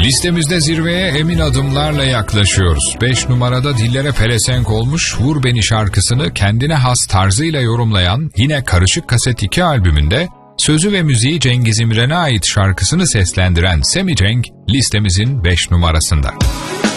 Listemizde zirveye emin adımlarla yaklaşıyoruz. 5 numarada dillere pelesenk olmuş Vur Beni şarkısını kendine has tarzıyla yorumlayan yine Karışık Kaset 2 albümünde sözü ve müziği Cengiz İmren'e ait şarkısını seslendiren Semi Cenk listemizin 5 numarasında.